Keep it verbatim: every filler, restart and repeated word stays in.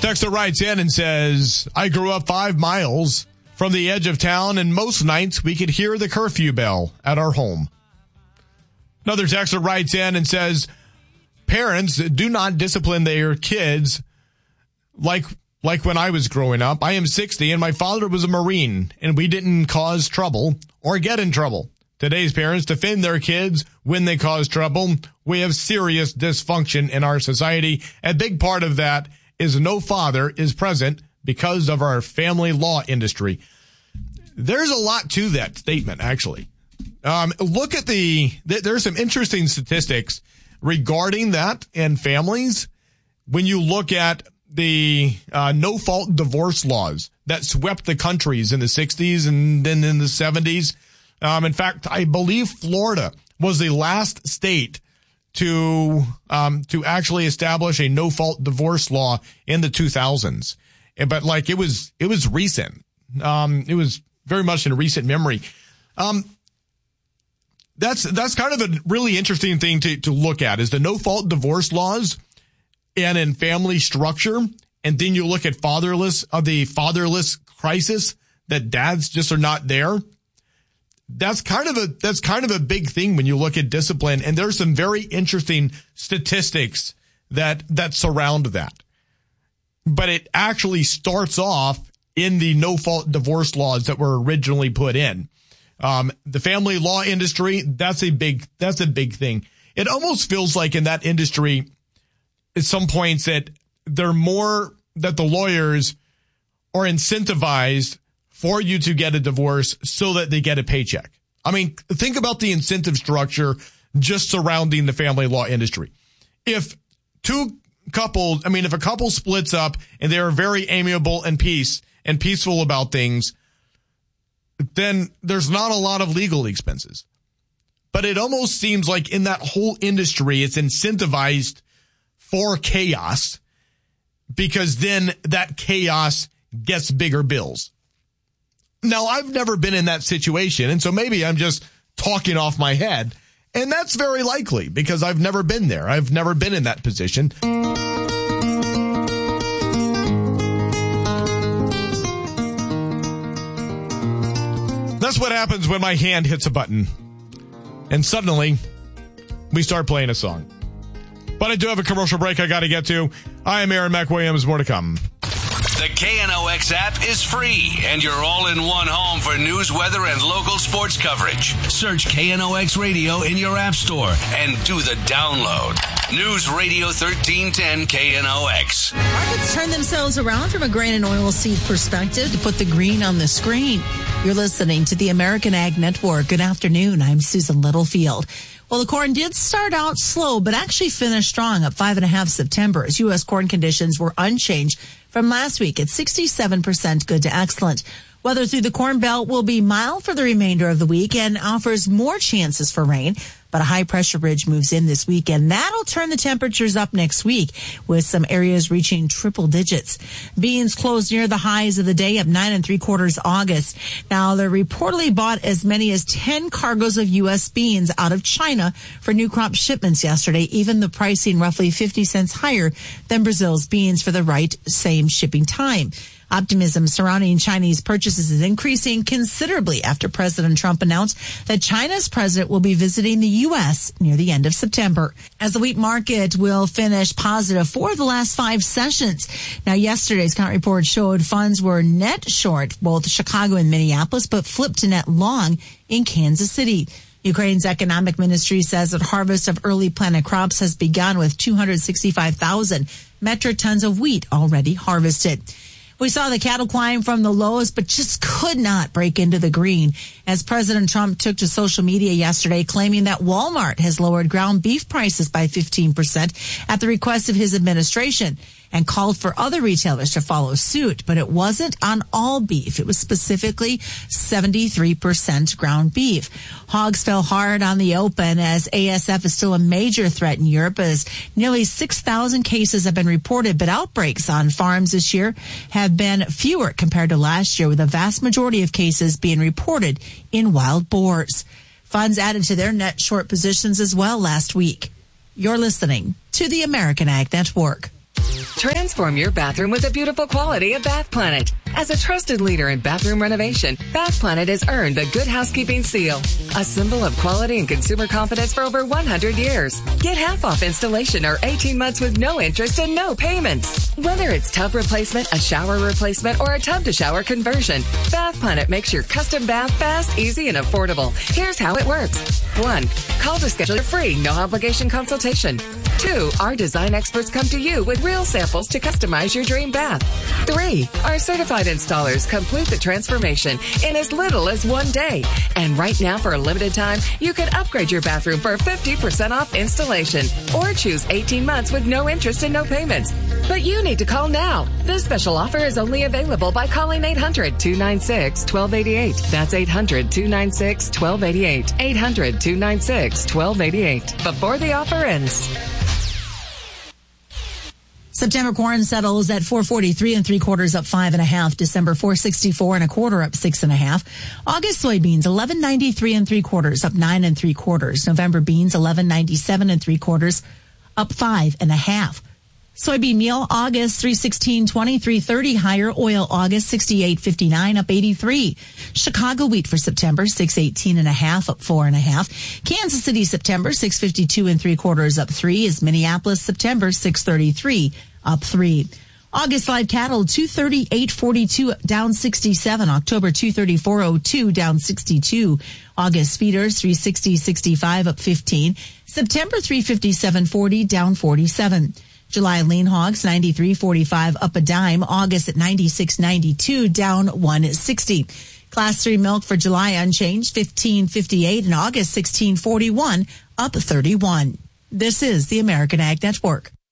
Texter writes in and says, I grew up five miles from the edge of town, and most nights we could hear the curfew bell at our home. Another texter writes in and says, parents do not discipline their kids like like when I was growing up. I am sixty, and my father was a Marine, and we didn't cause trouble or get in trouble. Today's parents defend their kids when they cause trouble. We have serious dysfunction in our society. A big part of that is no father is present because of our family law industry. There's a lot to that statement, actually. Um, look at the, th- there's some interesting statistics regarding that and families. When you look at the uh, no-fault divorce laws that swept the countries in the sixties and then in the seventies. Um, in fact, I believe Florida was the last state to um, to actually establish a no-fault divorce law in the two thousands. But like it was, it was recent. Um, it was very much in recent memory. Um, that's that's kind of a really interesting thing to to look at is the no-fault divorce laws and in family structure. And then you look at fatherless of the fatherless crisis that dads just are not there. That's kind of a that's kind of a big thing when you look at discipline. And there's some very interesting statistics that that surround that. But it actually starts off in the no-fault divorce laws that were originally put in. Um, the family law industry, that's a big that's a big thing. It almost feels like in that industry, at some points that they're more that the lawyers are incentivized for you to get a divorce so that they get a paycheck. I mean, think about the incentive structure just surrounding the family law industry. If two couples, I mean, if a couple splits up and they are very amiable and peace and peaceful about things, then there's not a lot of legal expenses. But it almost seems like in that whole industry, it's incentivized for chaos because then that chaos gets bigger bills. Now, I've never been in that situation, and so maybe I'm just talking off my head, and that's very likely because I've never been there. I've never been in that position. That's what happens when my hand hits a button, and suddenly we start playing a song. But I do have a commercial break I got to get to. I am Aaron McWilliams. More to come. The K N O X app is free, and you're all in one home for news, weather, and local sports coverage. Search K N O X Radio in your app store and do the download. News Radio thirteen ten K N O X. Markets turn themselves around from a grain and oilseed perspective to put the green on the screen. You're listening to the American Ag Network. Good afternoon. I'm Susan Littlefield. Well, the corn did start out slow, but actually finished strong, up five and a half September, as U S corn conditions were unchanged from last week at sixty-seven percent good to excellent. Weather through the Corn Belt will be mild for the remainder of the week and offers more chances for rain. But a high-pressure ridge moves in this weekend. That'll turn the temperatures up next week, with some areas reaching triple digits. Beans closed near the highs of the day, up nine and three quarters August. Now, they reportedly bought as many as ten cargoes of U S beans out of China for new crop shipments yesterday, even the pricing roughly fifty cents higher than Brazil's beans for the right same shipping time. Optimism surrounding Chinese purchases is increasing considerably after President Trump announced that China's president will be visiting the U S near the end of September. As the wheat market will finish positive for the last five sessions. Now, yesterday's count report showed funds were net short both Chicago and Minneapolis, but flipped to net long in Kansas City. Ukraine's economic ministry says that harvest of early planted crops has begun with two hundred sixty-five thousand metric tons of wheat already harvested. We saw the cattle climb from the lows, but just could not break into the green as President Trump took to social media yesterday claiming that Walmart has lowered ground beef prices by fifteen percent at the request of his administration and called for other retailers to follow suit. But it wasn't on all beef. It was specifically seventy-three percent ground beef. Hogs fell hard on the open as A S F is still a major threat in Europe as nearly six thousand cases have been reported, but outbreaks on farms this year have been fewer compared to last year, with a vast majority of cases being reported in wild boars. Funds added to their net short positions as well last week. You're listening to the American Ag Network. Transform your bathroom with the beautiful quality of Bath Planet. As a trusted leader in bathroom renovation, Bath Planet has earned the Good Housekeeping seal, a symbol of quality and consumer confidence for over one hundred years. Get half off installation or eighteen months with no interest and no payments. Whether it's tub replacement, a shower replacement, or a tub-to-shower conversion, Bath Planet makes your custom bath fast, easy, and affordable. Here's how it works. One, call to schedule your free, no-obligation consultation. Two, our design experts come to you with real samples to customize your dream bath. Three, our certified installers complete the transformation in as little as one day. And right now, for a limited time, you can upgrade your bathroom for fifty percent off installation or choose eighteen months with no interest and no payments. But you need to call now. This special offer is only available by calling eight hundred, two nine six, one two eight eight. That's eight hundred, two nine six, one two eight eight. eight hundred, two nine six, one two eight eight. Before the offer ends. September corn settles at four forty-three and three quarters, up five and a half. December four sixty-four and a quarter, up six and a half. August soybeans eleven ninety-three and three quarters, up nine and three quarters. November beans eleven ninety-seven and three quarters, up five and a half. Soybean meal August three sixteen twenty, three thirty higher. Oil August sixty-eight fifty-nine, up eighty-three. Chicago wheat for September six eighteen and a half, up four and a half. Kansas City September six fifty-two and three quarters, up three. Is Minneapolis September six thirty-three, up three. August live cattle two thirty-eight forty-two, down sixty-seven. October two thirty-four oh two, down sixty-two. August feeders three sixty sixty-five, up fifteen. September three fifty-seven forty, down forty-seven. July lean hogs ninety-three forty-five, up a dime. August at ninety-six ninety-two, down one sixty. Class three milk for July unchanged, fifteen fifty-eight, and August sixteen forty-one, up thirty-one. This is the American Ag Network.